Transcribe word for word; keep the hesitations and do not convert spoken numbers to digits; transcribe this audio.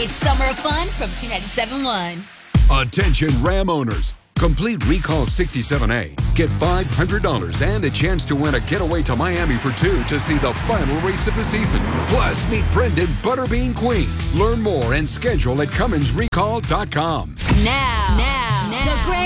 It's summer of fun from P ninety-seven point one. Attention Ram owners. Complete Recall sixty-seven A. Get five hundred dollars and a chance to win a getaway to Miami for two to see the final race of the season. Plus, meet Brendan Butterbean Queen. Learn more and schedule at Cummins Recall dot com. Now, now, now, the great